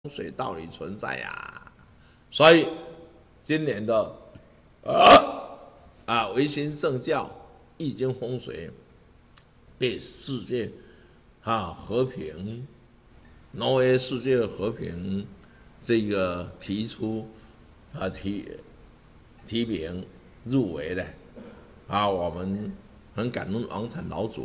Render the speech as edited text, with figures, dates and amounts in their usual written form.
水道理存在呀。所以今年的维新圣教易经风水对世界和平，挪威世界的和平这个提出提名入围的我们很感恩王产老祖。